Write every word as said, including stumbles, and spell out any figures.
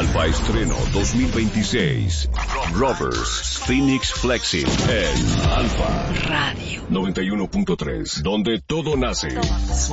Alfa Estreno dos mil veintiséis. Rovers, Phoenix Flexing en Alfa Radio noventa y uno punto tres, donde todo nace.